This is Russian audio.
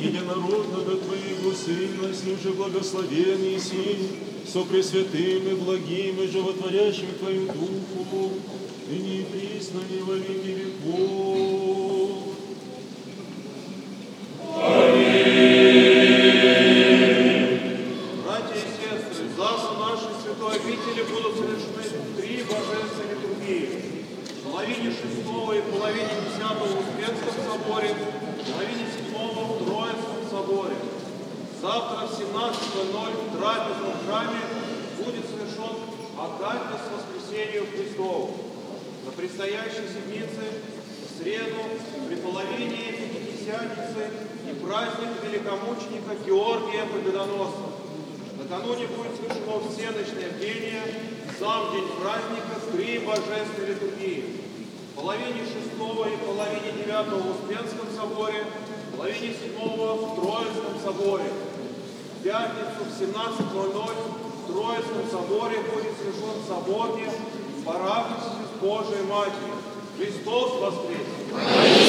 единородного Твоего Сына, с Ним же благословенный Син, со пресвятым и благим и животворящим Твоим Духом, ныне и присно и во веки веков. Братья и сестры, завтра в нашей святой обители будут совершены 3 божественные литургии. В половине 6 и половине 10 в Успенском соборе, в половине 7 в Троицком соборе. Завтра в 17:00 в трапезном храме будет совершен Акафист Воскресению Христову. На предстоящей седмице, в среду, при половине Пятидесятницы и праздник великомученика Георгия Победоносца. Накануне будет совершено всеночное пение, сам день праздника 3 божественные литургии. В половине 6 и половине 9 в Успенском соборе, в половине 7 в Троицком соборе. В пятницу в 17:00 в Троицком соборе будет совершен соборник Параклис Божией Матери. Христос воскрес!